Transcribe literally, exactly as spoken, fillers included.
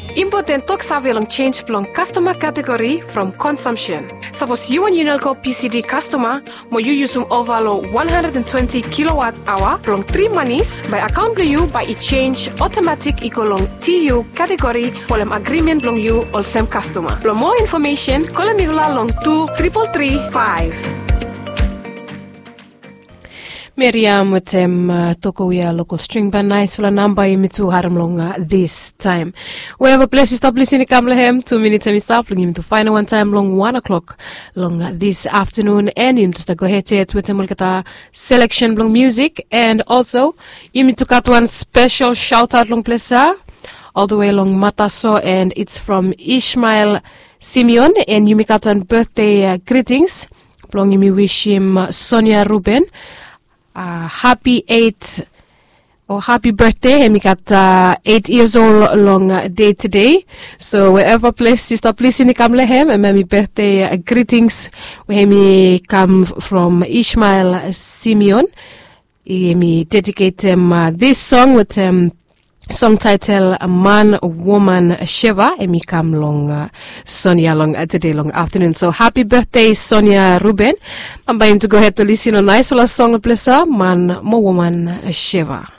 Important talk survey long change long customer category from consumption. Suppose you and you know P C D customer, mo you use some overload one hundred twenty kilowatt hour long three monies by account to you by it change automatic equal long T U category for them agreement long you or same customer. For more information, call me long two triple three five. Miriam with um, uh, Tokoya local string band nice for a number imitu haram long this time. We have a place to stop listening to Kamlehem, two minutes and we stop long him to final one time long one o'clock long uh, this afternoon and in to go ahead with the Mulkata selection long music and also you to cut one special shout out long place all the way along Mataso and it's from Ishmael Simeon and you make out on birthday uh, greetings. Long you wish him uh, Sonia Ruben. Uh, happy eight or happy birthday, and we got uh, eight years old long uh, day today. So wherever place you stop listening, come lehem and my birthday uh, greetings. Where me come from Ishmael Simeon. Me dedicate him uh, this song with um, song title Man, Woman, Shiva, and me come long uh, Sonia long uh, today long afternoon. So happy birthday, Sonia Ruben. I'm going to go ahead to listen to a nice little song, please, Man, Mo, Woman, Shiva.